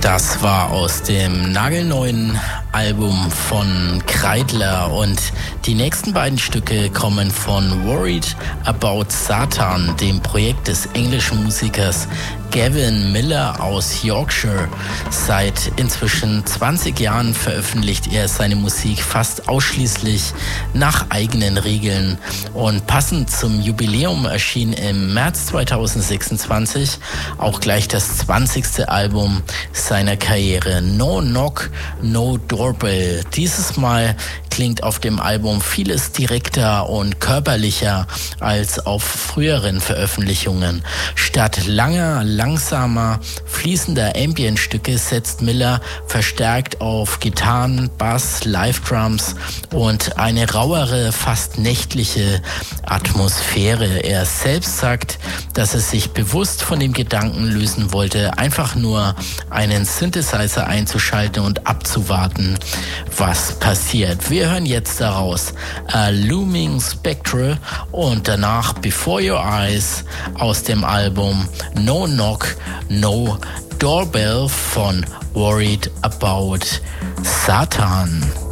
Das war aus dem nagelneuen Album von Kreidler und die nächsten beiden Stücke kommen von Worried About Satan, dem Projekt des englischen Musikers Gavin Miller aus Yorkshire. Seit inzwischen 20 Jahren veröffentlicht er seine Musik fast ausschließlich nach eigenen Regeln und passend zum Jubiläum erschien im März 2026 auch gleich das 20. Album seiner Karriere, No Knock, No Doorbell. Dieses Mal klingt auf dem Album vieles direkter und körperlicher als auf früheren Veröffentlichungen. Statt langer, langsamer, fließender Ambient-Stücke setzt Miller verstärkt auf Gitarren, Bass, Live-Drums und eine rauere, fast nächtliche Atmosphäre. Er selbst sagt, dass er sich bewusst von dem Gedanken lösen wollte, einfach nur einen Synthesizer einzuschalten und abzuwarten, was passiert. Wir hören jetzt daraus A Looming Spectre und danach Before Your Eyes aus dem Album No Knock, No Doorbell von Worried About Satan.